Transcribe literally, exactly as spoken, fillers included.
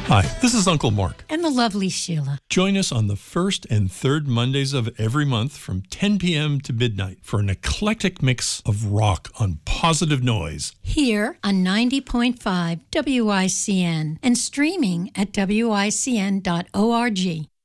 Hi, this is Uncle Mark. And the lovely Sheila. Join us on the first and third Mondays of every month from ten p.m. to midnight for an eclectic mix of rock on Positive Noise. Here on ninety point five W I C N and streaming at W I C N dot org.